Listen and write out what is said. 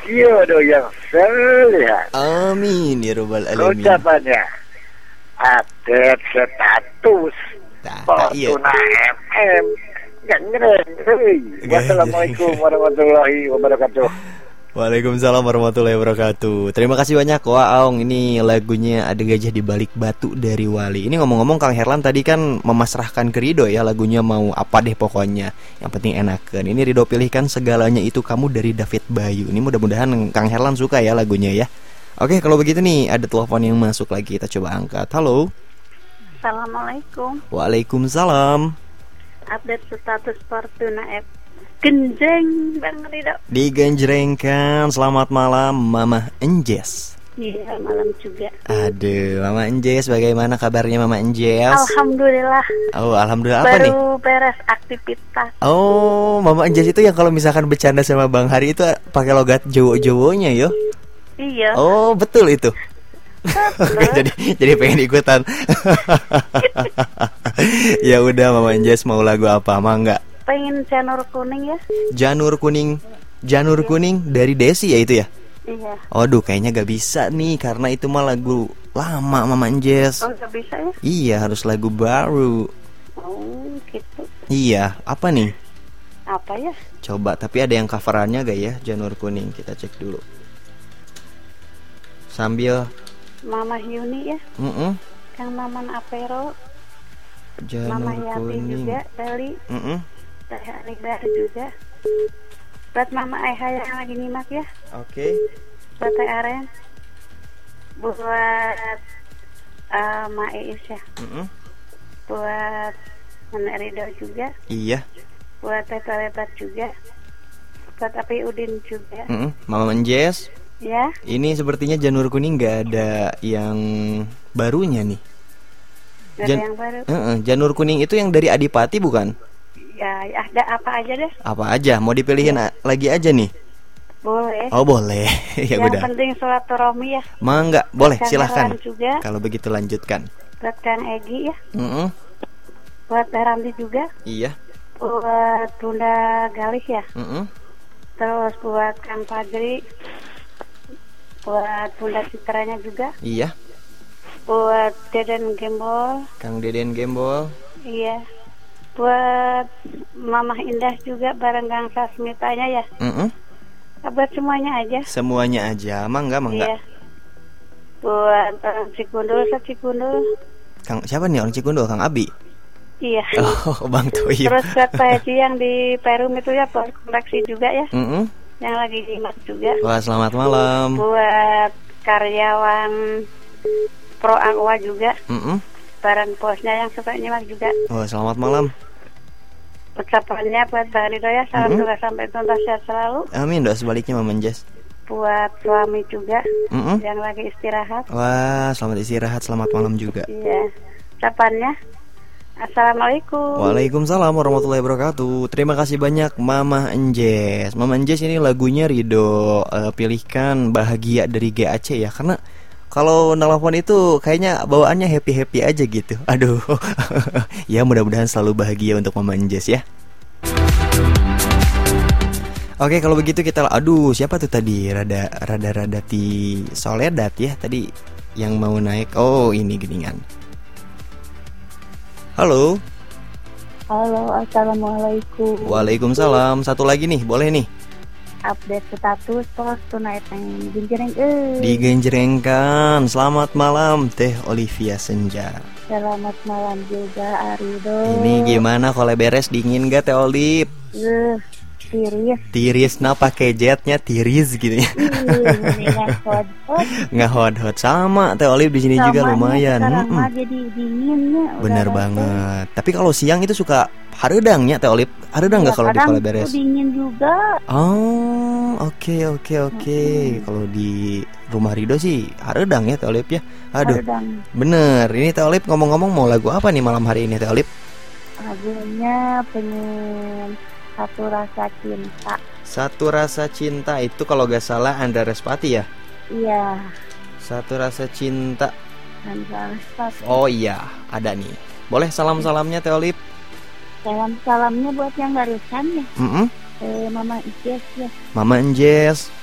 jodoh yang selihat. Amin ya robbal alamin. Ucapannya update status Fortuna MM. Ganjreng. Wassalamualaikum warahmatullahi wabarakatuh. Waalaikumsalam warahmatullahi wabarakatuh. Terima kasih banyak Wak Aong. Ini lagunya Ada Gajah di Balik Batu dari Wali. Ini ngomong-ngomong Kang Herlan tadi kan memasrahkan ke Rido ya, lagunya mau apa deh pokoknya. Yang penting enakan. Ini Rido pilihkan Segalanya Itu Kamu dari David Bayu. Ini mudah-mudahan Kang Herlan suka ya lagunya ya. Oke, kalau begitu nih ada telepon yang masuk lagi, kita coba angkat. Halo. Assalamualaikum. Waalaikumsalam. Update status Fortuna F. Genjreng Bang Rido. Digenjrengkan. Selamat malam Mama Enjes. Iya, malam juga. Aduh, Mama Enjes, bagaimana kabarnya Mama Enjes? Alhamdulillah. Oh, alhamdulillah apa nih? Baru beres aktivitas. Oh, Mama Enjes itu yang kalau misalkan bercanda sama Bang Hari itu pakai logat Jowo-Jowonya yo. Iya. Oh, betul itu. jadi pengen ikutan. Ya udah Mama Enjes, mau lagu apa? Mangga. Pengen Janur Kuning ya? Janur kuning dari Desi ya itu ya? Iya. Aduh, kayaknya gak bisa nih karena itu mah lagu lama Mama Enjes. Oh, gak bisa ya? Iya, harus lagu baru. Oh, gitu. Iya, apa nih? Apa ya? Coba, tapi ada yang coverannya gak ya? Janur Kuning, kita cek dulu. Sambil Mama Yuni ya? Kang Maman Apero. Janur Mama Yati Kuning juga, Dali. Teh Anida juga. Buat Mama Aiha yang lagi nyimak ya. Oke. Buat Teh Aren. Buat Ma Iis ya. Buat Nenek Rido juga. Iya. Buat Teh Telebat juga. Buat Api Udin juga. Mama Enjes. Ya. Ini sepertinya Janur Kuning gak ada yang barunya nih. Gak ada yang baru. Janur Kuning itu yang dari Adipati bukan? Ya, ada apa aja deh. Apa aja? Mau dipilihin lagi aja nih? Boleh. Oh boleh. Ya yang udah. Yang penting silaturahmi ya. Mangga, boleh Kang silahkan. Juga. Kalau begitu lanjutkan. Buat Kang Egi ya. Buat Ramdi juga. Iya. Buat Bunda Galih ya. Terus buat Kang Fadri. Buat Bunda Citranya juga. Iya. Buat Deden Gembol. Kang Deden Gembol. Iya. Buat Mamah Indah juga bareng Kang Sasmitanya ya. Buat semuanya aja. Semuanya aja, mangga. Iya. Buat orang Cikundul, Cikundul. Kang siapa nih orang Cikundul? Kang Abi. Iya. Oh, Bang Toyib. Terus buat Pak Haji yang di Perum itu ya, buat koleksi juga ya. Yang lagi nyimak juga. Wah, selamat malam. Buat karyawan Pro Aqua juga. Barang posnya yang suka nyimak juga. Oh, selamat malam. Ucapannya buat Bang Rido ya, salam sukses sampai tuntas sehat selalu. Amin, doa sebaliknya Mama Enjes. Buat suami juga yang lagi istirahat. Wah, selamat istirahat, selamat malam juga. Iya. Ucapannya Assalamualaikum. Waalaikumsalam warahmatullahi wabarakatuh. Terima kasih banyak Mama Enjes. Mama Enjes ini lagunya Rido pilihkan Bahagia dari GAC ya, karena kalau nelfon itu kayaknya bawaannya happy-happy aja gitu. Aduh. Ya mudah-mudahan selalu bahagia untuk Mama Enjes ya. Oke, kalau begitu kita siapa tuh tadi? Rada di Soledad ya tadi yang mau naik. Oh, ini geningan. Halo. Halo, assalamualaikum. Waalaikumsalam. Satu lagi nih, boleh nih. Update status Fortuna FM digenjrengkan. Selamat malam Teh Olivia Senja. Selamat malam juga Arido. Ini gimana kalau beres dingin gak Teh Oliv? Tiris nah pakai jetnya tiris gitu ya. Nggak hot sama Teh Oliv di sini juga lumayan. Jadi dinginnya. Bener banget. Tapi kalau siang itu suka hareudangnya Teh Oliv. Hareudang nggak kalau di kalau beres? Dingin juga. Oh, oke. Kalau di rumah Rido sih hareudang ya Teh Oliv ya. Aduh. Hareudang. Bener. Ini Teh Oliv ngomong-ngomong mau lagu apa nih malam hari ini Teh Oliv? Lagunya pengen Satu Rasa Cinta itu kalau gak salah Andra Respati ya? Iya. Satu Rasa Cinta. Andra Respati. Oh iya, ada nih. Boleh salam-salamnya Teh Oliv? Salam-salamnya buat yang barusan ya. Mama Enjes ya. Mama Enjes.